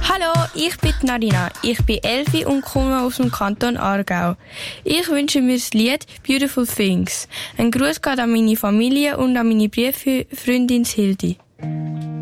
Hallo, ich bin Narina. Ich bin 11 und komme aus dem Kanton Aargau. Ich wünsche mir das Lied «Beautiful Things». Ein Gruß geht an meine Familie und an meine Brieffreundin Hildi.